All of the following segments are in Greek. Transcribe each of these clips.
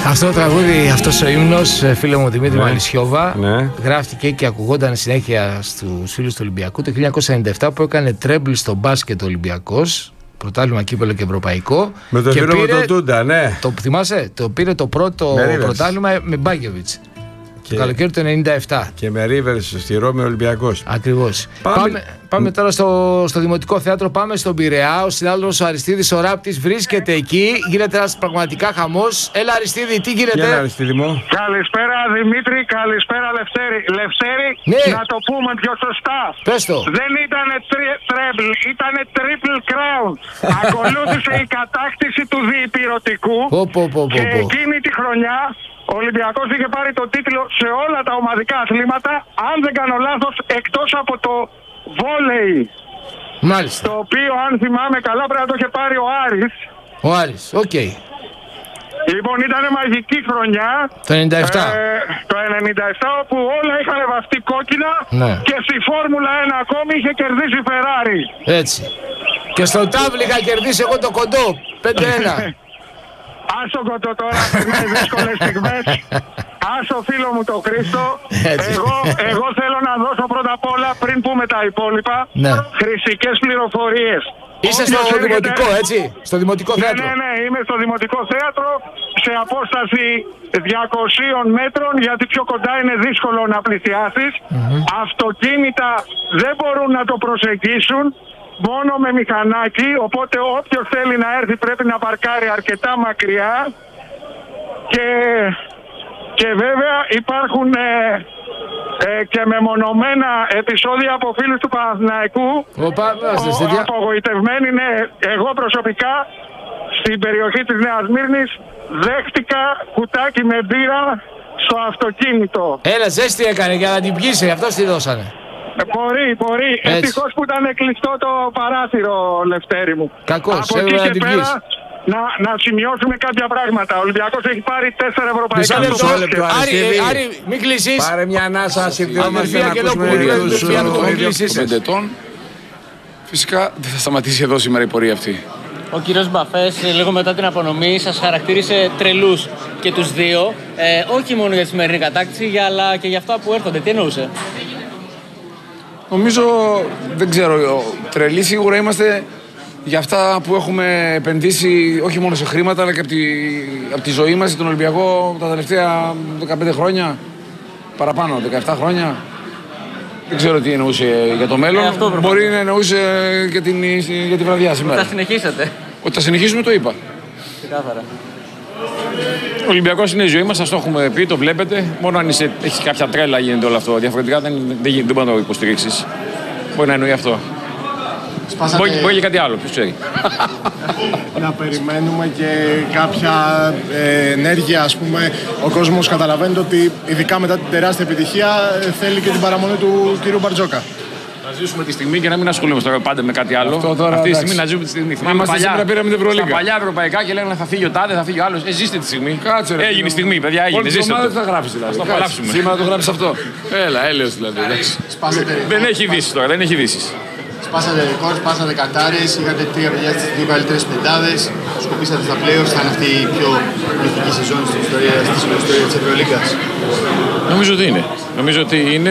Αυτό το τραγούδι, αυτός ο ύμνος, φίλε μου Δημήτρη Μαλισιώβα, γράφτηκε και ακουγόταν συνέχεια στους φίλους του Ολυμπιακού το 1997 που έκανε τρέμπλ στο μπάσκετ ο Ολυμπιακός, πρωτάθλημα κύπελλο και ευρωπαϊκό. Με το φίλο μου τον Τούντα, ναι. Το θυμάσαι, το πήρε το πρώτο πρωτάθλημα με Μπάκεβιτς. Το καλοκαίρι του 97. Και με Ρίβερς στη Ρώμη Ολυμπιακός. Ακριβώς. Πάμε τώρα στο Δημοτικό Θέατρο. Πάμε στον Πειραιά. Ο συνάδελφος ο Αριστίδης ο Ράπτης βρίσκεται εκεί. Γίνεται ένας πραγματικά χαμός. Έλα Αριστίδη, τι γίνεται? Έλα Αριστίδη μου. Καλησπέρα Δημήτρη, καλησπέρα Λευτέρη. Λευτέρη, ναι. Να το πούμε πιο σωστά. Πες το. Δεν ήταν τρέμπλ, ήταν triple crown. Ακολούθησε η κατάκτηση του διυπηρωτικού. Και εκείνη τη χρονιά ο Ολυμπιακός είχε πάρει το τίτλο σε όλα τα ομαδικά αθλήματα, αν δεν κάνω λάθος, εκτός από το βόλεϊ. Μάλιστα. Το οποίο, αν θυμάμαι καλά, πρέπει να το είχε πάρει ο Άρης. Ο Άρης, οκ. Λοιπόν, ήταν μαγική χρονιά. Το 97. Το 97, όπου όλα είχαν βαφτεί κόκκινα, ναι. Και στη Φόρμουλα 1 ακόμη είχε κερδίσει η Φεράρι. Έτσι. Και στο τάβλι είχα κερδίσει εγώ το κοντό. 5-1. Άσο κοντό τώρα, περνάει δύσκολες στιγμές. Άσο φίλο μου το Χρήστο. Εγώ θέλω να δώσω πρώτα απ' όλα, πριν πούμε τα υπόλοιπα, ναι. Χρηστικές πληροφορίες. Είσαι στο Δημοτικό, έτσι, στο Δημοτικό Θέατρο. Ναι, είμαι στο Δημοτικό Θέατρο, σε απόσταση 200 μέτρων, γιατί πιο κοντά είναι δύσκολο να πλησιάσεις. Αυτοκίνητα δεν μπορούν να το προσεγγίσουν, μόνο με μηχανάκι, οπότε όποιος θέλει να έρθει πρέπει να παρκάρει αρκετά μακριά. Και βέβαια υπάρχουν και μεμονωμένα επεισόδια από φίλους του Παναθηναϊκού. Απογοητευμένοι, ναι. Εγώ προσωπικά στην περιοχή της Νέας Μύρνης δέχτηκα κουτάκι με μπύρα στο αυτοκίνητο. Έλα, ζέστη έκανε για να την πιήσει, αυτό τη δώσανε. Μπορεί. Ευτυχώς που ήταν κλειστό το παράθυρο, Λευτέρη μου. Κακώς, από εκεί και πέρα να σημειώσουμε κάποια πράγματα. Ο Ολυμπιακός έχει πάρει 4 ευρωπαϊκά λεπτό. Άρη, μην κλείσεις. Πάρε μια ανάσα, συνδυόμαστε να ακούσουμε τους πεντετών. Φυσικά δεν θα σταματήσει εδώ σήμερα η πορεία αυτή. Ο κύριος Μπαφές λίγο μετά την απονομή σας χαρακτήρισε τρελούς και τους δύο, όχι μόνο για τη σημερινή κατάκτηση, αλλά και για αυτά που έρχονται. Τι εννοούσε? Νομίζω, δεν ξέρω, τρελοί σίγουρα είμαστε για αυτά που έχουμε επενδύσει όχι μόνο σε χρήματα, αλλά και από τη ζωή μας, τον Ολυμπιακό, τα τελευταία 15 χρόνια, παραπάνω, 17 χρόνια. Δεν ξέρω τι εννοούσε για το μέλλον. Μπορεί να εννοούσε για τη βραδιά σήμερα. Θα συνεχίσετε? Ότι θα συνεχίσουμε, το είπα. Ξεκάθαρα. Ο Ολυμπιακός είναι η ζωή μας, σας το έχουμε πει, το βλέπετε. Μόνο αν έχεις κάποια τρέλα γίνεται όλο αυτό. Διαφορετικά δεν μπορεί να το υποστηρίξεις. Μπορεί να εννοεί αυτό. Μπορεί και κάτι άλλο, ποιος ξέρει. Να περιμένουμε και κάποια ενέργεια, ας πούμε. Ο κόσμος καταλαβαίνει ότι ειδικά μετά την τεράστια επιτυχία θέλει και την παραμονή του κύριου Μπαρτζόκα. Να ζήσουμε τη στιγμή και να μην ασχολούμαστε τώρα πάντα με κάτι άλλο. Αυτή τη στιγμή να ζούμε τη στιγμή. Θυμάμαι παλιά, πήραμε την Ευρωλίγκα. Στα παλιά ευρωπαϊκά και λέγανε θα φύγει ο τάδε, θα φύγει ο άλλος. Ζήστε τη στιγμή. Κάτσε, ρε, έγινε η στιγμή, παιδιά, έγινε. Ζήστε. Δεν θα γράψει δηλαδή. Θα το απολαύσουμε. Σήμερα το γράψει αυτό. Έλα, έλεος δηλαδή. Δεν έχει ειδήσεις τώρα, δεν έχει ειδήσεις. Σπάσατε ρεκόρ, σπάσατε κατάρες, είχατε 3 παιδιά στις 2 καλύτερες πεντάδες, σκοπίσατε στα play-offs, θα είναι αυτή η πιο μυθική σεζόν στην ιστορία της Ευρωλίγκας. Νομίζω ότι είναι.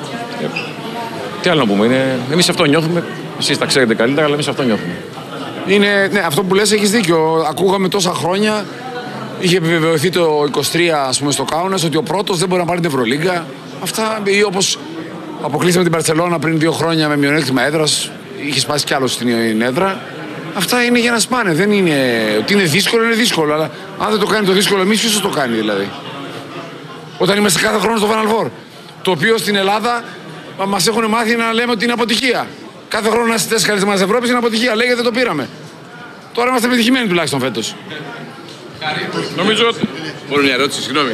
Τι άλλο να πούμε, εμείς αυτό νιώθουμε, εσείς τα ξέρετε καλύτερα, αλλά εμείς αυτό νιώθουμε. Ναι, αυτό που λες έχεις δίκιο. Ακούγαμε τόσα χρόνια, είχε επιβεβαιωθεί το 23 ας πούμε στο Κάουνας ότι ο πρώτος δεν μπορεί να πάρει την Ευρωλίγκα. Αυτά ή όπως αποκλείσαμε την Μπαρσελόνα πριν 2 χρόνια με μειονέκτημα έδρας, είχε σπάσει κι άλλο στην έδρα. Αυτά είναι για να σπάνε. Δεν είναι ότι είναι δύσκολο, αλλά αν δεν το κάνει το δύσκολο εμείς, ποιος το κάνει δηλαδή. Όταν είμαστε κάθε χρόνο στο Final Four, το οποίο στην Ελλάδα μας έχουν μάθει να λέμε ότι είναι αποτυχία. Κάθε χρόνο να είστε 4 καλύτερες της Ευρώπης είναι αποτυχία. Λέγεται το πήραμε. Τώρα είμαστε επιτυχημένοι τουλάχιστον φέτος. Νομίζω ότι. Μόνο μια ερώτηση, συγγνώμη.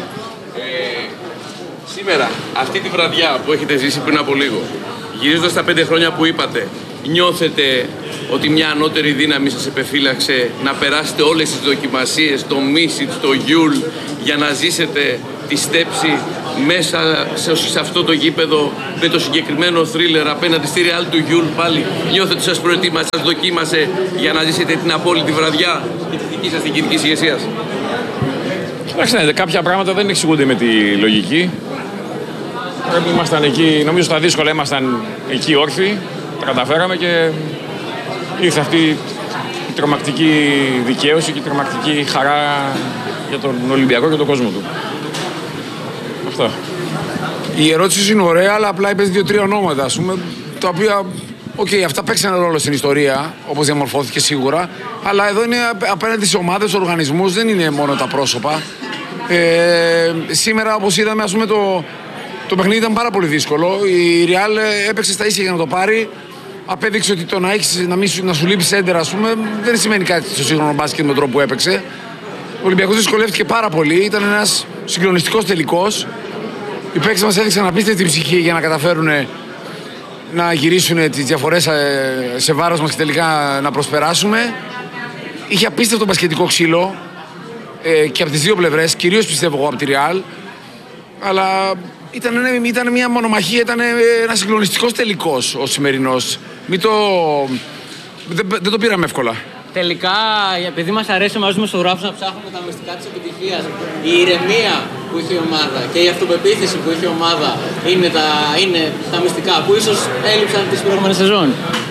Σήμερα, αυτή τη βραδιά που έχετε ζήσει πριν από λίγο, γυρίζοντας τα 5 χρόνια που είπατε, νιώθετε ότι μια ανώτερη δύναμη σας επεφύλαξε να περάσετε όλες τις δοκιμασίες, το Μίσιτ, το Γιούλ, για να ζήσετε τη στέψη μέσα σε αυτό το γήπεδο με το συγκεκριμένο θρίλερ απέναντι στη Real του Γιούλ πάλι? Νιώθετε ότι σας προετοίμασε, σας δοκίμασε για να ζήσετε την απόλυτη βραδιά και τη δική σας διοικητικής ηγεσίας? Κοιτάξτε, κάποια πράγματα δεν εξηγούνται με τη λογική. Πρέπει ήμασταν εκεί, νομίζω στα δύσκολα ήμασταν εκεί όρθιοι, τα καταφέραμε και ήρθε αυτή η τρομακτική δικαίωση και η τρομακτική χαρά για τον Ολυμπιακό και τον κόσμο του. Αυτό. Η ερώτηση είναι ωραία, αλλά απλά είπες 2-3 ονόματα, ας πούμε, τα οποία, αυτά παίξαν ρόλο στην ιστορία, όπως διαμορφώθηκε σίγουρα, αλλά εδώ είναι απέναντι σε ομάδες, οργανισμούς, δεν είναι μόνο τα πρόσωπα. Σήμερα, όπως είδαμε, ας πούμε, το παιχνίδι ήταν πάρα πολύ δύσκολο. Η Real έπαιξε στα ίσια για να το πάρει. Απέδειξε ότι το να σου λείπει σέντερ, ας πούμε, δεν σημαίνει κάτι στο σύγχρονο μπάσκετ με τον τρόπο που έπαιξε. Ο Ολυμπιακός δυσκολεύτηκε πάρα πολύ. Ήταν ένας συγκλονιστικός τελικός. Οι παίκτες μας έδειξαν απίστευτη ψυχή για να καταφέρουν να γυρίσουν τις διαφορές σε βάρος μας και τελικά να προσπεράσουμε. Είχε απίστευτο μπασκετικό ξύλο και από τις δύο πλευρές, κυρίως πιστεύω εγώ από τη Real. Αλλά ήταν μια μονομαχία, ήταν ένας συγκλονιστικός τελικός ο σημερινός. Δεν το πήραμε εύκολα. Τελικά, επειδή μας αρέσει μαζί με τους γράφους να ψάχνουμε τα μυστικά της επιτυχίας, η ηρεμία που είχε η ομάδα και η αυτοπεποίθηση που είχε η ομάδα είναι τα μυστικά που ίσως έλειψαν τις προηγούμενες σεζόν.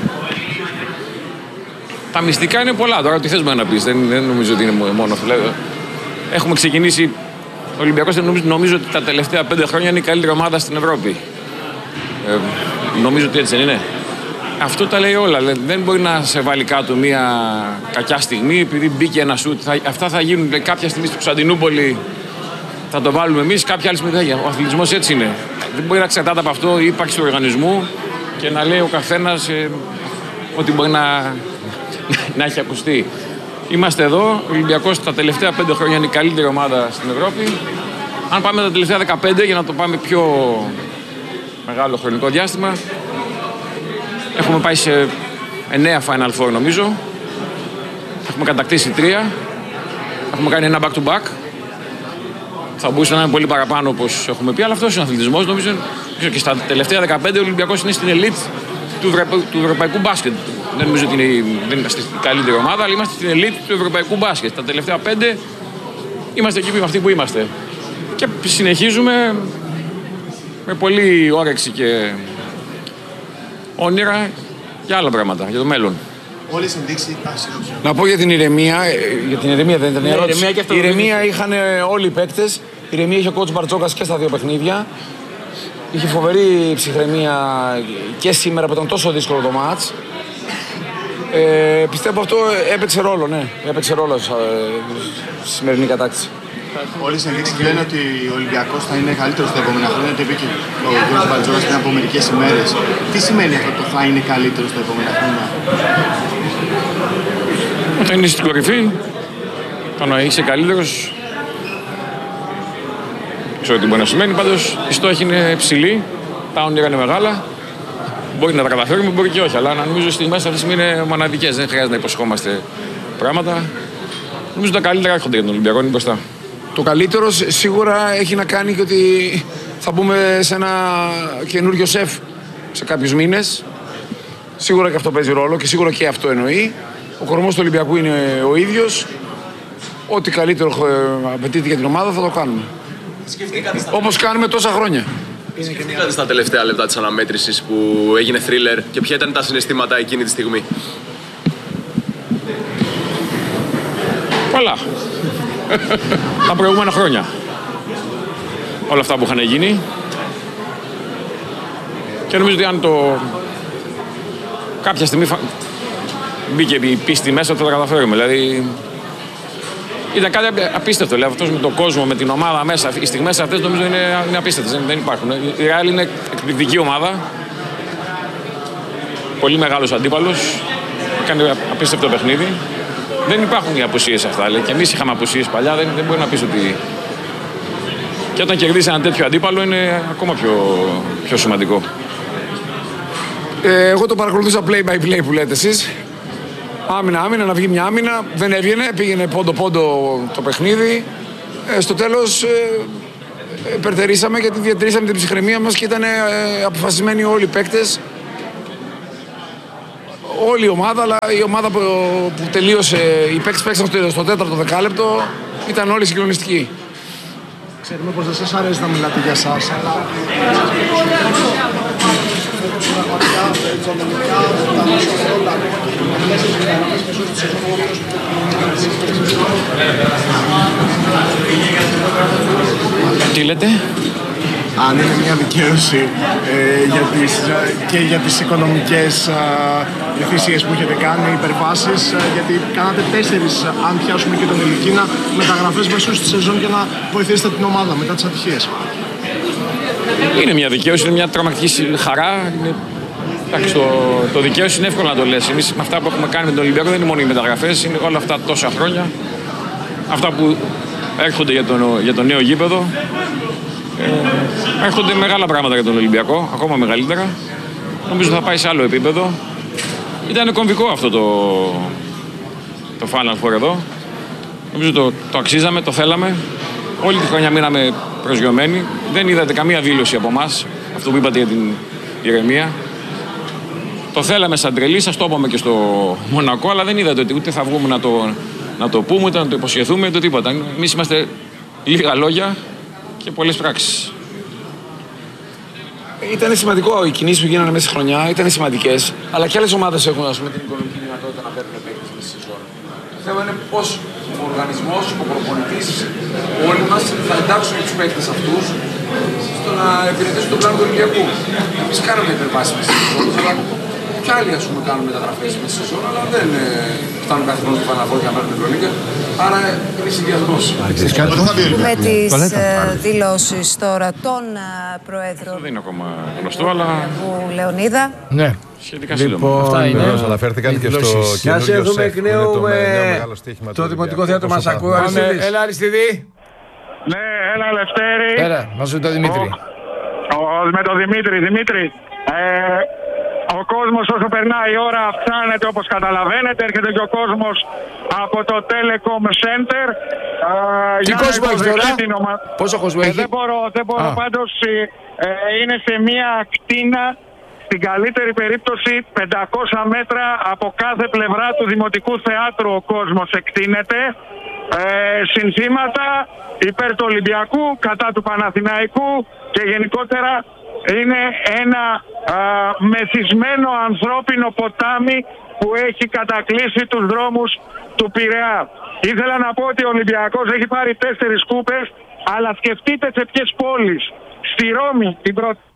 Τα μυστικά είναι πολλά. Τώρα τι θες να πεις, δεν νομίζω ότι είναι μόνο αυτό. Έχουμε ξεκινήσει. Ο Ολυμπιακός νομίζω ότι τα τελευταία 5 χρόνια είναι η καλύτερη ομάδα στην Ευρώπη. Νομίζω ότι έτσι δεν είναι. Αυτό τα λέει όλα. Δεν μπορεί να σε βάλει κάτω μια κακιά στιγμή επειδή μπήκε ένα σουτ. Αυτά θα γίνουν κάποια στιγμή στην Κωνσταντινούπολη. Θα το βάλουμε εμείς, κάποια άλλη στιγμή θα γίνει. Ο αθλητισμός έτσι είναι. Δεν μπορεί να εξαρτάται από αυτό η ύπαρξη του οργανισμού και να λέει ο καθένας ότι μπορεί να έχει ακουστεί. Είμαστε εδώ. Ο Ολυμπιακός τα τελευταία 5 χρόνια είναι η καλύτερη ομάδα στην Ευρώπη. Αν πάμε τα τελευταία 15 για να το πάμε πιο μεγάλο χρονικό διάστημα, έχουμε πάει σε 9 Final Four νομίζω. Έχουμε κατακτήσει 3. Έχουμε κάνει ένα back-to-back. Θα μπορούσε να είναι πολύ παραπάνω όπως έχουμε πει, αλλά αυτός είναι ο αθλητισμός. Νομίζω και στα τελευταία 15 ο Ολυμπιακός είναι στην elite του ευρωπαϊκού μπάσκετ. Δεν νομίζω ότι δεν είμαστε η καλύτερη ομάδα, αλλά είμαστε στην elite του ευρωπαϊκού μπάσκετ. Τα τελευταία 5 είμαστε εκεί αυτοί που είμαστε. Και συνεχίζουμε με πολύ όρεξη και όνειρα για άλλα πράγματα, για το μέλλον. Όλες οι ενδείξεις. Να πω για την ηρεμία. Για την ηρεμία δεν ήταν η ερώτηση. Η ηρεμία είχαν όλοι οι παίκτες. Η ηρεμία είχε ο coach Μπαρτζόκας και στα δύο παιχνίδια. Είχε φοβερή ψυχραιμία και σήμερα που ήταν τόσο δύσκολο το μάτς. Πιστεύω αυτό έπαιξε ρόλο, ναι. Έπαιξε ρόλο στη σημερινή κατάκτηση. Όλες οι ενδείξεις λένε ότι ο Ολυμπιακός θα είναι καλύτερος τα επόμενα χρόνια. Το είπε και ο κ. Μπαρτζόκας πριν από μερικές ημέρες. Τι σημαίνει αυτό το θα είναι καλύτερος τα επόμενα χρόνια? Όταν είναι στην κορυφή, όταν είσαι καλύτερος, ξέρω τι μπορεί να σημαίνει. Πάντως η στόχη είναι ψηλή, τα όνειρα είναι μεγάλα. Μπορεί να τα καταφέρουμε, μπορεί και όχι. Αλλά νομίζω ότι στιγμές αυτές είναι μοναδικές. Δεν χρειάζεται να υποσχόμαστε πράγματα. Νομίζω τα καλύτερα έρχονται για τον Ολυμπιακό, είναι μπροστά. Το καλύτερο σίγουρα έχει να κάνει και ότι θα μπούμε σε ένα καινούριο σεφ σε κάποιους μήνες. Σίγουρα και αυτό παίζει ρόλο και σίγουρα και αυτό εννοεί. Ο κορμός του Ολυμπιακού είναι ο ίδιος. Ό,τι καλύτερο απαιτείται για την ομάδα θα το κάνουμε. Όπως κάνουμε τόσα χρόνια. Σκεφτήκατε στα τελευταία λεπτά της αναμέτρησης που έγινε θρίλερ και ποια ήταν τα συναισθήματα εκείνη τη στιγμή? Πολλά. Τα προηγούμενα χρόνια. Όλα αυτά που είχαν γίνει. Και νομίζω ότι αν κάποια στιγμή μπήκε η πίστη μέσα, θα τα καταφέρουμε. Δηλαδή ήταν κάτι απίστευτο. Δηλαδή, αυτός με τον κόσμο, με την ομάδα μέσα, οι στιγμές αυτές νομίζω είναι απίστευτες. Δεν υπάρχουν. Η Real είναι εκπληκτική ομάδα. Πολύ μεγάλος αντίπαλος. Κάνει απίστευτο παιχνίδι. Δεν υπάρχουν οι απουσίες αυτά. Λέει. Και εμείς είχαμε απουσίες παλιά. Δεν μπορεί να πεις ότι. Και όταν κερδίσει ένα τέτοιο αντίπαλο είναι ακόμα πιο σημαντικό. Εγώ το παρακολουθούσα play by play που λέτε εσείς. Άμυνα, να βγει μια άμυνα. Δεν έβγαινε, πήγαινε πόντο-πόντο το παιχνίδι. Στο τέλος υπερτερήσαμε γιατί διατηρήσαμε την ψυχραιμία μας και ήταν αποφασισμένοι όλοι οι παίκτες. Όλη η ομάδα, αλλά η ομάδα που τελείωσε, οι παίκτες παίξαν στο 4ο δεκάλεπτο, ήταν όλοι συγκλονιστικοί. Ξέρουμε πως δεν σας αρέσει να μιλάτε για σας, αλλά Τι λέτε? αν είναι μια δικαίωση και για τις οικονομικές θυσίες που έχετε κάνει, υπερβάσεις, γιατί κάνατε 4, αν πιάσουμε και τον Ελικίνα, μεταγραφές μέσω στη σεζόν για να βοηθήσετε την ομάδα μετά τις ατυχίες. Είναι μια δικαίωση, είναι μια τρομακτική χαρά. Εντάξει, το δικαίωση είναι εύκολο να το λες. Εμείς με αυτά που έχουμε κάνει με τον Ολυμπιακό δεν είναι μόνο οι μεταγραφές, είναι όλα αυτά τόσα χρόνια. Αυτά που έρχονται για το νέο γήπεδο. Έρχονται μεγάλα πράγματα για τον Ολυμπιακό, ακόμα μεγαλύτερα. Νομίζω θα πάει σε άλλο επίπεδο. Ήταν κομβικό αυτό το Final Four εδώ. Νομίζω το αξίζαμε, το θέλαμε. Όλη τη χρονιά μείναμε προσγειωμένοι. Δεν είδατε καμία δήλωση από εμάς, αυτό που είπατε για την ηρεμία. Το θέλαμε σαν τρελή, σας το είπαμε και στο Μονακό, αλλά δεν είδατε ότι ούτε θα βγούμε να το πούμε, ούτε να το υποσχεθούμε, ούτε τίποτα. Εμείς είμαστε λίγα λόγια και πολλές πράξεις. Ήταν σημαντικό οι κινήσεις που γίνανε μέσα στη χρονιά, ήταν σημαντικές, αλλά και άλλες ομάδες έχουν την οικονομική δυνατότητα να παίρνουν παίκτες μέσα στη σεζόν. Το θέμα είναι πώς ο οργανισμός, ο προπονητής, όλοι μας θα εντάξουν τους παίκτες αυτούς στο να υπηρετήσουν τον πλάνο του Ολυμπιακού. Εμείς κάναμε υπερβάσεις μέσα στη σεζόν, αλλά κι άλλοι κάνουν μεταγραφές μέσα στη σεζόν, αλλά δεν φτάνουν κάθε χρόνο στο Final Four για να παίρνουν Ευρωλίγκα. Άρα είναι συνδυασμός. Με τις δηλώσεις τώρα των Προέδρων. Δεν είναι ακόμα γνωστό, αλλά. Λεωνίδα. Ναι. Σχετικά σύντομα. Αυτά είναι. Αναφέρθηκαν και στο καινούργιο σεφ που είναι το μεγάλο στοίχημα το Δημοτικό Θέατρο μας ακούει. Έλα Αριστιδή. Ναι, έλα Λευτέρη. Έλα, μαζί με τον Δημήτρη. Με τον Δημήτρη. Ο κόσμος όσο περνάει η ώρα αυξάνεται όπως καταλαβαίνετε. Έρχεται και ο κόσμος από το Telecom Center. Τι κόσμο έχει τώρα? Πόσο κόσμο έχει? Δεν μπορώ πάντως. Είναι σε μια κτίνα, στην καλύτερη περίπτωση 500 μέτρα από κάθε πλευρά του Δημοτικού Θεάτρου ο κόσμος εκτείνεται. Συνθήματα υπέρ του Ολυμπιακού, κατά του Παναθηναϊκού και γενικότερα είναι ένα μεθυσμένο ανθρώπινο ποτάμι που έχει κατακλείσει τους δρόμους του Πειραιά. Ήθελα να πω ότι ο Ολυμπιακός έχει πάρει 4 κούπες, αλλά σκεφτείτε σε ποιες πόλεις. Στη Ρώμη, την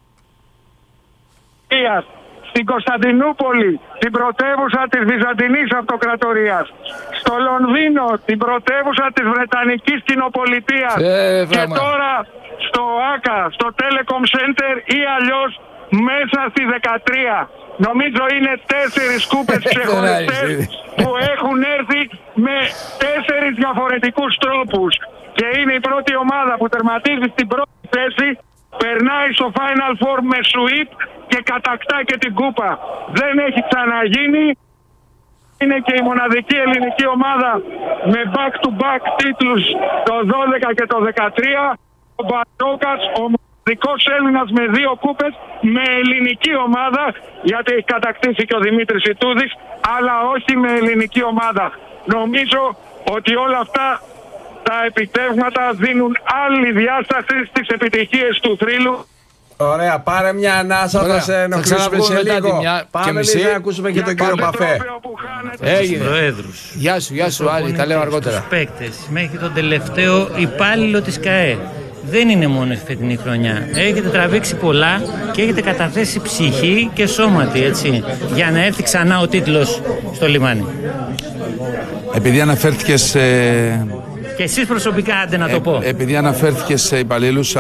πρωτεύουσα, στην Κωνσταντινούπολη, την πρωτεύουσα της Βυζαντινής Αυτοκρατορίας, στο Λονδίνο, την πρωτεύουσα της Βρετανικής Κοινοπολιτείας και τώρα στο ΆΚΑ, στο Telecom Center ή αλλιώς μέσα στη 13. Νομίζω είναι 4 κούπες ξεχωριστές που έχουν έρθει με 4 διαφορετικούς τρόπους. Και είναι η πρώτη ομάδα που τερματίζει στην πρώτη θέση, περνάει στο Final Four με sweep και κατακτά και την κούπα. Δεν έχει ξαναγίνει. Είναι και η μοναδική ελληνική ομάδα με back-to-back τίτλους το 12 και το 13. Ο Μπαρτόκας, ο μοναδικός Έλληνας με 2 κούπες με ελληνική ομάδα, γιατί έχει κατακτήσει και ο Δημήτρης Ιτούδης, αλλά όχι με ελληνική ομάδα. Νομίζω ότι όλα αυτά τα επιτεύγματα δίνουν άλλη διάσταση στις επιτυχίες του θρύλου. Ωραία, πάρε μια ανάσα, θα σε ενοχλήσουμε σε λίγο. Πάμε να ακούσουμε και τον κύριο Παφέ. Έγινε. Γεια σου Άλλη, τα λέω αργότερα. Τους παίκτες, μέχρι τον τελευταίο υπάλληλο της ΚΑΕ. Δεν είναι μόνο η φετινή χρονιά. Έχετε τραβήξει πολλά και έχετε καταθέσει ψυχή και σώματι, έτσι, για να έρθει ξανά ο τίτλος στο λιμάνι. Επειδή αναφέρθηκε σε... Και εσείς προσωπικά, άντε να το πω. Επειδή αναφέρθηκε σε υπαλλήλους,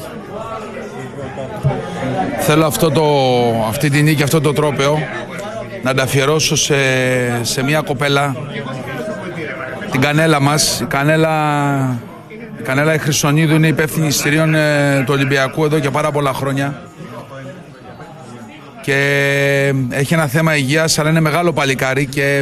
θέλω αυτή τη νίκη, αυτό το τρόπαιο, να τα αφιερώσω σε μια κοπέλα, την Κανέλα μας. Η Κανέλα η Χρυσονίδου είναι υπεύθυνη εισιτηρίων του Ολυμπιακού εδώ και πάρα πολλά χρόνια και έχει ένα θέμα υγείας, αλλά είναι μεγάλο παλικάρι και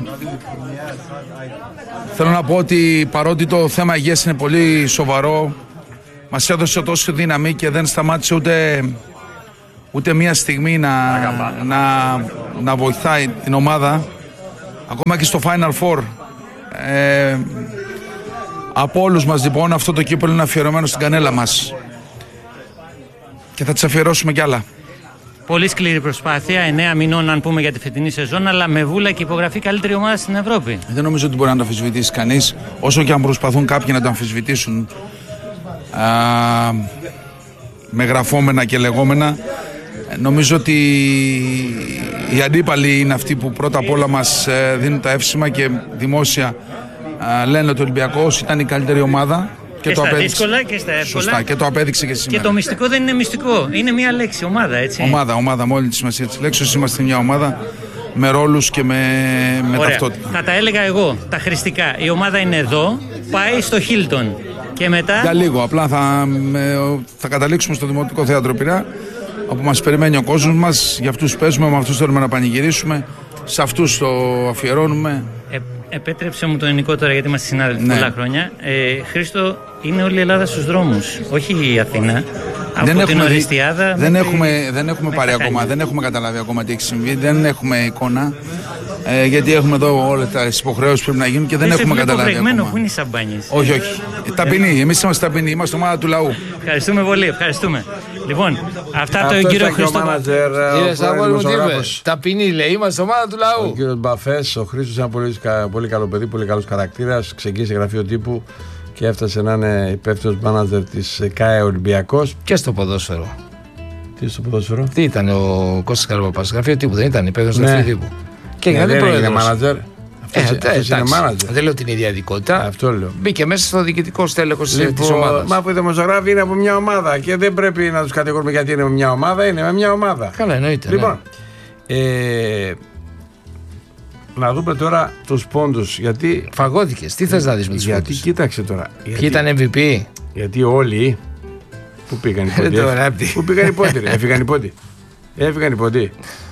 θέλω να πω ότι παρότι το θέμα υγείας είναι πολύ σοβαρό, μας έδωσε τόση δύναμη και δεν σταμάτησε ούτε μία στιγμή να βοηθάει την ομάδα, ακόμα και στο Final Four. Από όλους μας λοιπόν αυτό το κύπελλο είναι αφιερωμένο στην κανέλα μας. Και θα τις αφιερώσουμε κι άλλα. Πολύ σκληρή προσπάθεια, 9 μηνών αν πούμε για τη φετινή σεζόν, αλλά με βούλα και υπογραφή καλύτερη ομάδα στην Ευρώπη. Δεν νομίζω ότι μπορεί να το αμφισβητήσει κανείς, όσο και αν προσπαθούν κάποιοι να το αμφισβητήσουν με γραφόμενα και λεγόμενα. Νομίζω ότι οι αντίπαλοι είναι αυτοί που πρώτα απ' όλα μας δίνουν τα εύσημα και δημόσια λένε ότι ο Ολυμπιακός ήταν η καλύτερη ομάδα. Και στα δύσκολα και στα εύκολα. Σωστά, και το απέδειξε και σήμερα. Και το μυστικό δεν είναι μυστικό. Είναι μια λέξη, ομάδα, έτσι. Ομάδα, με όλη τη σημασία της λέξης. Είμαστε μια ομάδα με ρόλους και με ταυτότητα. Θα τα έλεγα εγώ, τα χρηστικά. Η ομάδα είναι εδώ, πάει στο Χίλτον. Και μετά. Για λίγο, απλά θα καταλήξουμε στο Δημοτικό Θέατρο Πειραιά, όπου μας περιμένει ο κόσμος μας. Για αυτούς παίζουμε, με αυτούς θέλουμε να πανηγυρίσουμε. Σε αυτούς το αφιερώνουμε. Επέτρεψε μου το ελληνικό τώρα, γιατί είμαστε συνάδελφοι πολλά χρόνια. Χρήστο, είναι όλη η Ελλάδα στους δρόμους, όχι η Αθήνα. Από την Οριστιάδα. Δεν έχουμε πάρει ακόμα, δεν έχουμε καταλάβει ακόμα τι έχει συμβεί, δεν έχουμε εικόνα. Γιατί έχουμε εδώ όλες τις υποχρεώσεις που πρέπει να γίνουν και δεν έχουμε καταλάβει ακόμα. Πού είναι οι σαμπάνιες? Όχι. Ταπεινοί, εμείς είμαστε ταπεινοί, είμαστε ομάδα του λαού. Ευχαριστούμε πολύ, ευχαριστούμε. Λοιπόν, αυτά από τον κύριο Χρήστο. Ταπεινοί λέει, είμαστε ομάδα του λαού. Ο κύριος Μπαφές, ο Χρήστος είναι ένα πολύ καλό παιδί, πολύ καλός χαρακτήρας. Ξεκίνησε γραφείο τύπου και έφτασε να είναι υπεύθυνος μάνατζερ της ΚΑΕ Ολυμπιακός. Και στο ποδόσφαιρο. Τι στο ποδόσφαιρο? Τι ήταν ο Κώστας Καραπαπάς, γραφείο τύπου δεν ήταν, υπεύθυνος γραφείο τύπου. Και δεν είναι μάνατζερ. Δεν λέω την ίδια ειδικότητα. Αυτό λέω. Μπήκε μέσα στο διοικητικό στέλεχος της ομάδας. Μα που οι δημοσιογράφοι είναι από μια ομάδα και δεν πρέπει να τους κατηγορούμε γιατί είναι με μια ομάδα. Είναι με μια ομάδα. Καλά, εννοείται. Λοιπόν, να δούμε τώρα τους πόντους. Γιατί φαγώθηκες. Τι θες να δεις με τους πόντους? Κοίταξε τώρα. Ποιοι ήταν MVP? Γιατί όλοι. Πού πήγαν οι πόντοι? Πού πήγαν οι πόντοι? Έφυγαν οι πόντοι.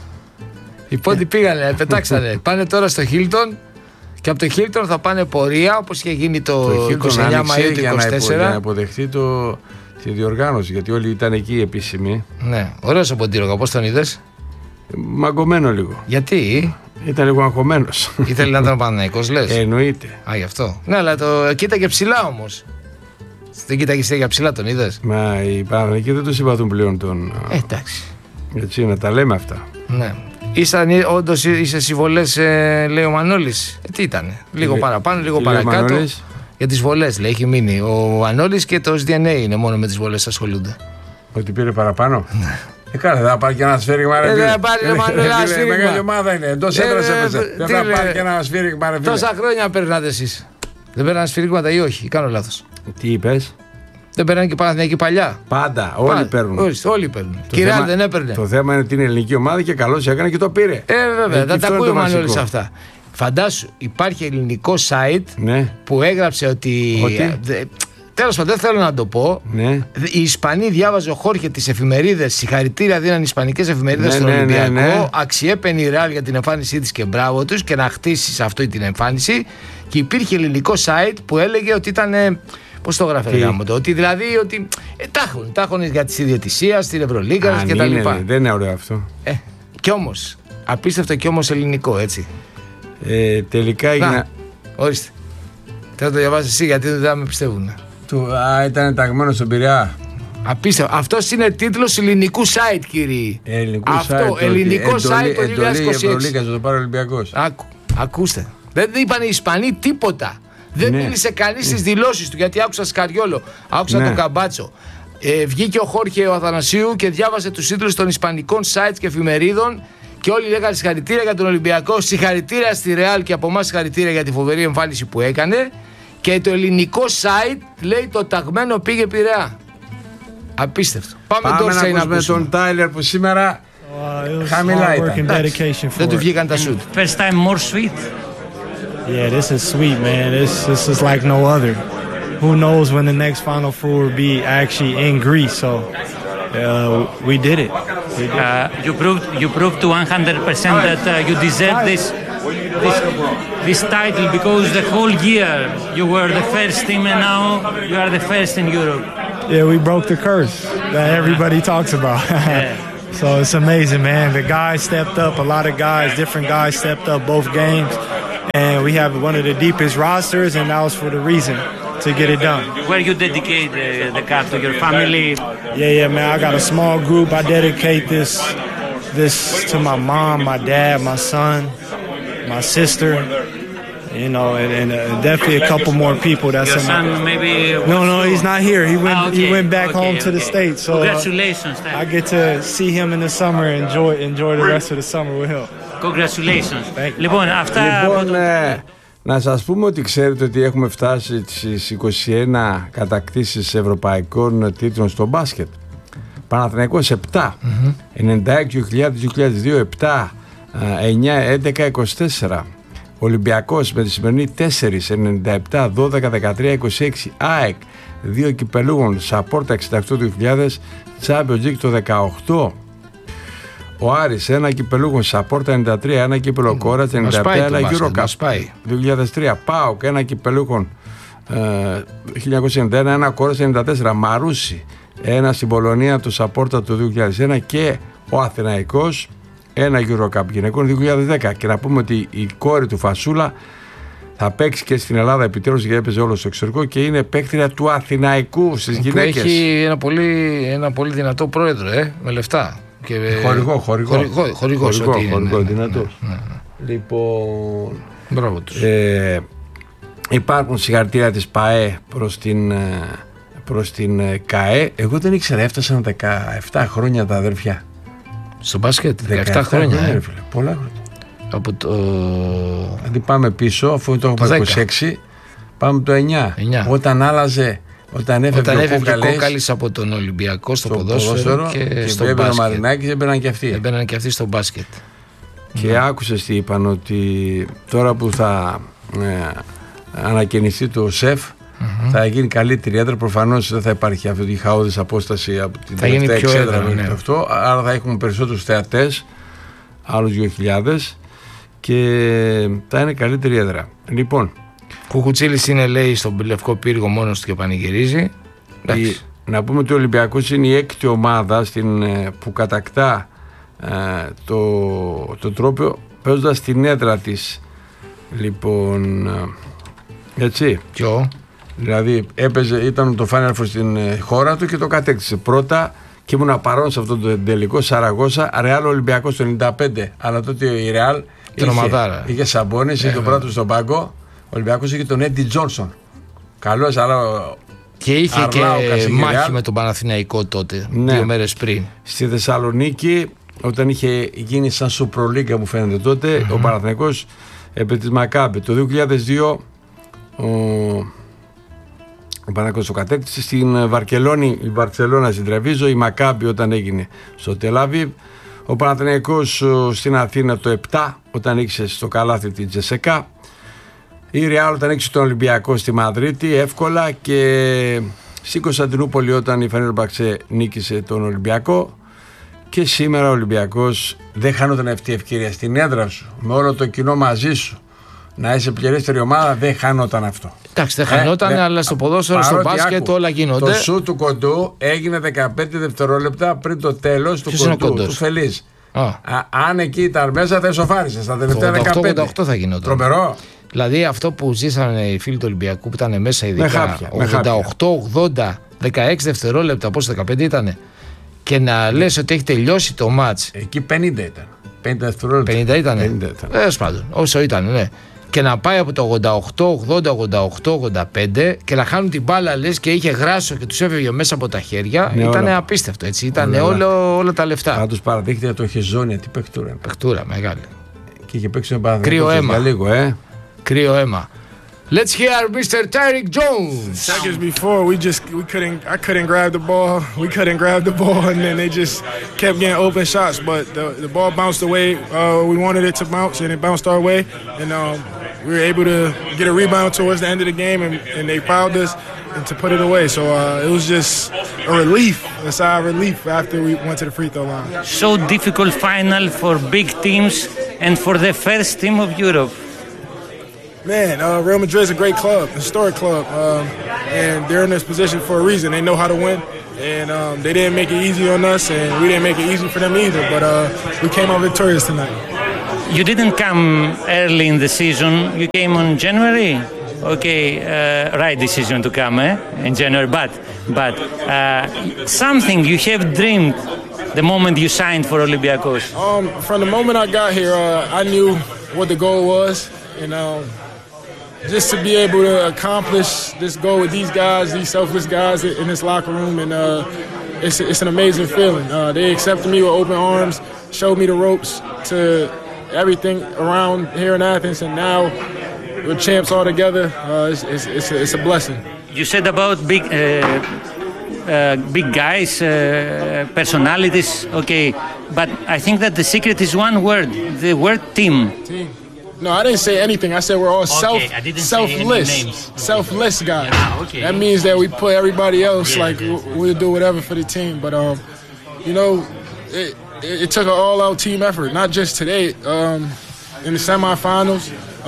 Οι πόντοι πήγανε, πετάξανε. Πάνε τώρα στο Χίλτον και από το Χίλτον θα πάνε πορεία, όπως είχε γίνει το 29 Μαΐου του 24. Για να αποδεχτεί τη διοργάνωση, γιατί όλοι ήταν εκεί οι επίσημοι. Ναι, ωραίος ο Ποντήρογα, πώς τον είδες? Μαγκωμένο λίγο. Γιατί? Ήταν λίγο αγχωμένος. Ήθελε να ήταν Παναθηναϊκός, λες? Εννοείται. Α, γι' αυτό. Ναι, αλλά το κοίταγε ψηλά όμως. Δεν κοίταγε για ψηλά, τον είδες? Μα οι Παναθηναϊκοί δεν το συμπαθούν πλέον τον. Εντάξει. Έτσι, να τα λέμε αυτά. Ναι. Όντως είσαι συμβολές, λέει ο Μανώλης. Τι ήταν, λίγο παραπάνω, λίγο παρακάτω. Για τις βολές, λέει, έχει μείνει. Ο Μανώλης και το SDNA είναι μόνο με τις βολές ασχολούνται. Ότι πήρε παραπάνω. Καλά, δεν θα πάρει και ένα σφύριγμα. Δεν θα πάρει ο Μανώλης. Μεγάλη ομάδα είναι. Εντός έδρας έπαιζε. Δεν θα πάρει και ένα σφύριγμα. Τόσα χρόνια περνάτε εσείς. Δεν παίρνανε σφύριγματα ή όχι? Κάνω λάθος? Τι είπες? Δεν παίρνανε και Παναθηναϊκοί παλιά? Πάντα, όλοι παίρνουν. Όλοι παίρνουν. Κυρά δεν έπαιρνε. Το θέμα είναι ότι είναι ελληνική ομάδα και καλώς έκανε και το πήρε. Βέβαια, δεν τα ακούει ο Μανώλης αυτά. Φαντάσου, υπάρχει ελληνικό site που έγραψε ότι. Τέλος πάντων, δεν θέλω να το πω. Οι Ισπανοί, διάβαζε ο Χόρχε τις εφημερίδες. Συγχαρητήρια δίναν οι ισπανικές εφημερίδες στον Ολυμπιακό. Αξιέπαινε η Ρεάλ για την εμφάνισή της και μπράβο τους και να χτίσει σε αυτή την εμφάνιση. Και υπήρχε ελληνικό site που έλεγε ότι ήταν. Πώς το γράφει γάμο το? Ότι δηλαδή ότι τάχουν για τη διαιτησία, στην Ευρωλίγκα και τα λοιπά. Δεν είναι ωραίο αυτό. Κι όμως, απίστευτο κι όμως ελληνικό, έτσι. Τελικά έγινε. Ορίστε. Θα το διαβάσεις εσύ γιατί δεν θα με πιστεύουν. Ήταν ταγμένο στον Πειραιά. Απίστευτο. Αυτός είναι τίτλος ελληνικού site, κύριοι. Ελληνικό site το 2026. Ευρωλίγκα, το πάρει ο Ολυμπιακός. Ακούστε. Δεν είπαν οι Ισπανοί τίποτα. Δεν μίλησε κανείς στις δηλώσεις του, γιατί άκουσα Σκαριόλο, άκουσα τον Καμπάτσο. Βγήκε ο Χόρχε ο Αθανασίου και διάβασε τους τίτλους των ισπανικών sites και εφημερίδων και όλοι λέγανε συγχαρητήρια για τον Ολυμπιακό, συγχαρητήρια στη Ρεάλ και από εμάς συγχαρητήρια για τη φοβερή εμφάνιση που έκανε. Και το ελληνικό site λέει το ταγμένο πήγε Πειραιά. Απίστευτο. Πάμε τώρα να ακούσουμε τον Τάιλερ που σήμερα χαμηλά ήταν. Δεν του βγήκαν τα σουτ. First time more sweet. Yeah, this is sweet, man. This is like no other. Who knows when the next Final Four will be actually in Greece? So we did it. You proved to 100% that you deserve this title because the whole year you were the first team and now you are the first in Europe. Yeah, we broke the curse that everybody talks about. So it's amazing, man. The guys stepped up. A lot of guys, different guys stepped up both games. And we have one of the deepest rosters, and that was for the reason. to get it done. Where you dedicate the cup to your family? Yeah, man. I got a small group. I dedicate this to my mom, my dad, my son, my sister. You know, and definitely a couple more people. That's your son, maybe. No, he's not here. He went back home to the States. So congratulations. I get to see him in the summer and enjoy the rest of the summer with him. Congratulations. Λοιπόν, αυτά. Να σας πούμε ότι ξέρετε ότι έχουμε φτάσει στις 21 κατακτήσεις ευρωπαϊκών τίτλων στο μπάσκετ. Παναθηναϊκός 7, 96, 2000, 2002, 7, 9, 11, 24. Ολυμπιακός με τη σημερινή 4, 97, 12, 13, 26. ΑΕΚ 2 κυπελούγων, Σαπόρτα 68 2000, Champions League το 18. Ο Άρης 1 κυπελούγων, Σαπόρτα 93, 1 κύπελο Κόρας 97, 1 Eurocup 2003. ΠΑΟΚ 1 κυπελούγων 1991, 1 Κόρας 94. Μαρούσι 1 στην Πολωνία, το Σαπόρτα το 2001 και ο Αθηναϊκός 1 Eurocup γυναικών 2010. Και να πούμε ότι η κόρη του Φασούλα θα παίξει και στην Ελλάδα επιτέλους, γιατί έπαιζε όλο στο εξωτερικό και είναι παίκτρια του Αθηναϊκού στις γυναίκες. Έχει ένα πολύ δυνατό πρόεδρο, με λεφτά. Και χορηγό δυνατός. Λοιπόν, μπράβο τους. Υπάρχουν συγχαρητήρια της ΠΑΕ προς την ΚΑΕ. Εγώ δεν ήξερα, έφτασαν 17 χρόνια τα αδέρφια στο μπάσκετ. 17 χρόνια, πολλά χρόνια. Από το... Δηλαδή πάμε πίσω, αφού το έχουμε 26, πάμε το 9. Όταν άλλαζε, όταν έφευγε ο Κόκαλης από τον Ολυμπιακό στο ποδόσφαιρο και στο μπάσκετ. Ο Μαρινάκης, έμπαιναν και αυτοί. Έμπαιναν και αυτοί στο μπάσκετ. Και άκουσες τι είπαν, ότι τώρα που θα ανακαινιστεί το ΣΕΦ, θα γίνει καλύτερη έδρα. Προφανώς δεν θα υπάρχει αυτή η χαόδης απόσταση από την τελευταία εξέδρα μέχρι αυτό. Άρα θα έχουμε περισσότερους θεατές, άλλους 2.000, και θα είναι καλύτερη έδρα. Λοιπόν, Κουκουτσίλης είναι, λέει, στον Λευκό Πύργο μόνος του και πανηγυρίζει. Να πούμε ότι ο Ολυμπιακός είναι η 6η ομάδα που κατακτά το τρόπαιο παίζοντας την έδρα της. Λοιπόν, έτσι. Ποιο? Δηλαδή ήταν το Final Four στην χώρα του και το κατέκτησε πρώτα και ήμουν παρόν σε αυτό το τελικό. Σαραγώσα, Ρεάλ Ολυμπιακός το 95. Αλλά τότε η Ρεάλ είχε Σαμπόνις, είχε τον πρώτο στον πάγκο. Ο Ολυμπιακός είχε τον Έντι Τζόνσον. Καλός, αλλά. Και είχε και μάχη με τον Παναθηναϊκό τότε, 2 μέρες πριν. Στη Θεσσαλονίκη, όταν είχε γίνει σαν Σουπρολίγκα, μου φαίνεται τότε, ο Παναθηναϊκός επί της Μακάμπη. Το 2002 ο Παναθηναϊκός το κατέκτησε. Στην Βαρκελόνη, η Βαρκελόνα στην Τρεβίζο, η Μακάμπη όταν έγινε στο Τελάβιβ. Ο Παναθηναϊκός στην Αθήνα το 7 όταν νίκησε στο καλάθι την Τζεσεκά. Η Ρεάλ όταν νίκησε τον Ολυμπιακό στη Μαδρίτη εύκολα, και στην Κωνσταντινούπολη όταν η Φενέρμπαξε νίκησε τον Ολυμπιακό. Και σήμερα ο Ολυμπιακός δεν χάνονταν αυτή η ευκαιρία στην έδρα σου, με όλο το κοινό μαζί σου, να είσαι πληρέστερη ομάδα, δεν χάνονταν αυτό. Εντάξει, δεν χανόταν, αλλά στο ποδόσφαιρο, στο μπάσκετ όλα γίνονται. Το σου του κοντού έγινε 15 δευτερόλεπτα πριν το τέλος του κοντού, του Φελίζ. Αν εκεί ήταν μέσα, θα ισοφάρισε στα τελευταία 15. 88 θα γινόταν. Τρομερό. Δηλαδή αυτό που ζήσανε οι φίλοι του Ολυμπιακού που ήταν μέσα, ειδικά 88-80, 16 δευτερόλεπτα, πόσο 15 ήτανε, και να λες ότι έχει τελειώσει το μάτς. Εκεί 50 ήταν. 50 δευτερόλεπτα. 50 ήτανε. Πάντων, όσο ήταν, ναι. Και να πάει από το 88, 80, 88, 85 και να χάνουν την μπάλα, λες, και είχε γράσο και τους έφευγε μέσα από τα χέρια. Ναι, ήταν απίστευτο, έτσι. Ήταν όλα τα λεφτά. Αν τους παραδείχτηκε το Χεζόνια, τι παιχτούρα. Παιχτούρα μεγάλη. Και είχε παίξει με Παναθηναϊκό για λίγο, Κρύο αίμα. Let's hear Mr. Tyreek Jones. Seconds before, I couldn't grab the ball. We couldn't grab the ball, and then they just kept getting open shots. But the ball bounced the way we wanted it to bounce, and it bounced our way. And we were able to get a rebound towards the end of the game, and they fouled us and to put it away. So it was just a relief, a sigh of relief after we went to the free throw line. So difficult final for big teams and for the first team of Europe. Man, Real Madrid's a great club, historic club, and they're in this position for a reason. They know how to win, and they didn't make it easy on us, and we didn't make it easy for them either, but we came out victorious tonight. You didn't come early in the season, you came on January? right decision to come in January, but something you have dreamed the moment you signed for Olympiacos. From the moment I got here, I knew what the goal was, and just to be able to accomplish this goal with these guys, these selfless guys in this locker room, and it's an amazing feeling. They accepted me with open arms, showed me the ropes to everything around here in Athens, and now we're champs all together. It's a blessing. You said about big guys, personalities, okay, but I think that the secret is one word, the word team. Team. No, I didn't say anything. I said we're all selfless guys. That means that we put everybody else, we'll do whatever for the team. But, it took an all-out team effort, not just today. In the semifinals,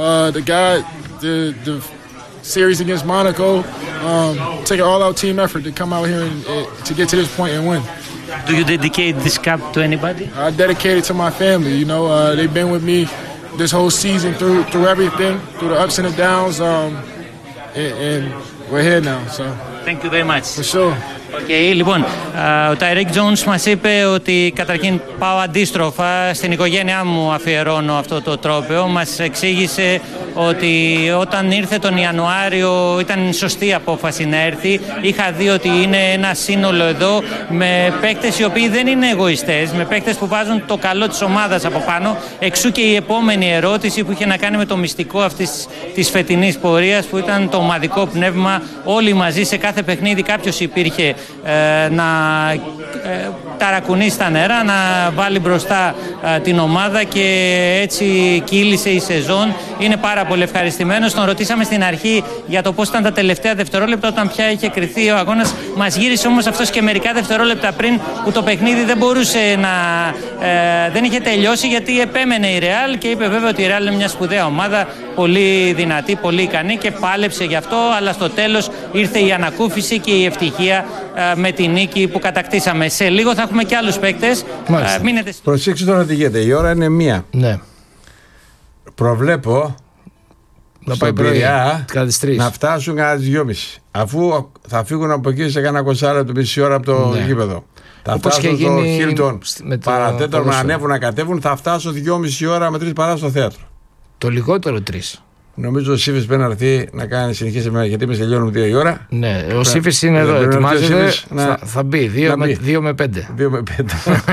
the series against Monaco, took an all-out team effort to come out here and to get to this point and win. Do you dedicate this cup to anybody? I dedicate it to my family. They've been with me this whole season through everything, through the ups and the downs, and we're here now. So thank you very much. For sure. Okay, λοιπόν, ο Τάιρεκ Τζόουνς μας είπε ότι καταρχήν πάω αντίστροφα, στην οικογένειά μου αφιερώνω αυτό το τρόπαιο. Μας εξήγησε ότι όταν ήρθε τον Ιανουάριο ήταν σωστή απόφαση να έρθει. Είχα δει ότι είναι ένα σύνολο εδώ με παίκτες οι οποίοι δεν είναι εγωιστές, με παίκτες που βάζουν το καλό της ομάδας από πάνω. Εξού και η επόμενη ερώτηση που είχε να κάνει με το μυστικό αυτής της φετινής πορείας, που ήταν το ομαδικό πνεύμα. Όλοι μαζί σε κάθε παιχνίδι κάποιος υπήρχε να ταρακουνήσει τα νερά, να βάλει μπροστά την ομάδα, και έτσι κύλησε η σεζόν. Είναι πάρα πολύ ευχαριστημένος. Τον ρωτήσαμε στην αρχή για το πώς ήταν τα τελευταία δευτερόλεπτα όταν πια είχε κριθεί ο αγώνας. Μας γύρισε όμως αυτός και μερικά δευτερόλεπτα πριν, που το παιχνίδι δεν μπορούσε δεν είχε τελειώσει, γιατί επέμενε η Real, και είπε βέβαια ότι η Real είναι μια σπουδαία ομάδα, πολύ δυνατή, πολύ ικανή, και πάλεψε γι' αυτό, αλλά στο τέλος ήρθε η ανακούφιση και η ευτυχία με την νίκη που κατακτήσαμε. Σε λίγο θα έχουμε και άλλους παίκτες. Προσέξτε τώρα τι γίνεται. Η ώρα είναι 1. Ναι. Προβλέπω να πάει Πειραιά να φτάσουν κατά τις 2.30. Αφού θα φύγουν από εκεί σε κάνα 20 μισή ώρα από το γήπεδο. Θα φτάσουν στο Χίλτον παρατέταρτο να ανέβουν, να κατέβουν. Θα φτάσουν 2.30 ώρα με 3 παρά στο θέατρο. Το λιγότερο 3. Νομίζω ο Σύφης πρέπει να έρθει να κάνει συνεχίσει με, γιατί εμείς τελειώνουμε 2 η ώρα. Ναι, ο Σύφης είναι εδώ, ετοιμάζεται, θα μπει 2 με 5. 2 με 5.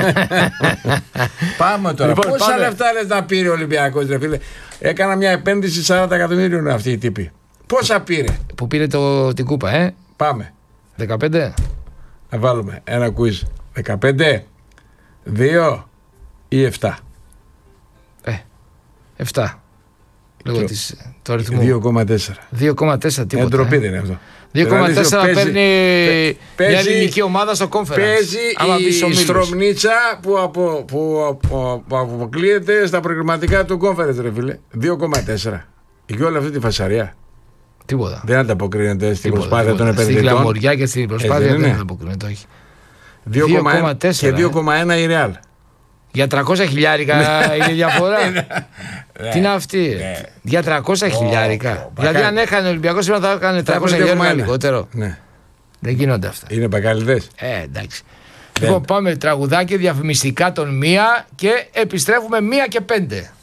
Πάμε τώρα. Λοιπόν, πόσα λεφτά λες να πήρε ο Ολυμπιακός, ρε φίλε? Έκανα μια επένδυση 40 εκατομμύριων αυτή η τύπη. Πόσα πήρε? Που πήρε την κούπα, Πάμε. 15. Να βάλουμε ένα quiz. 15, 2 ή 7? 7. Λόγω του αριθμού. 2,4. 2,4 τίποτα. Εντροπή δεν είναι αυτό. 2,4 παίρνει μια ελληνική ομάδα στο conference. Παίζει η Στρομνίτσα που αποκλείεται στα προγραμματικά του conference, ρε φίλε. 2,4. Και όλη αυτή τη φασαρία. Τίποτα. Δεν ανταποκρίνεται στην προσπάθεια των επενδυτών. Στην κλαμωριά και στην προσπάθεια δεν ανταποκρίνεται, όχι. 2,4 και 2,1 η Real. Για 300 χιλιάρικα είναι διαφορά. Τι είναι αυτή? Για 300 χιλιάρικα. Δηλαδή αν έχανε ο Ολυμπιακός σήμερα θα έκανε 300 χιλιάρικα λιγότερο. Δεν γίνονται αυτά. Είναι μπακαλιδές. Εντάξει. Λοιπόν, πάμε τραγουδάκι διαφημιστικά των 1 και επιστρέφουμε 1 και 5.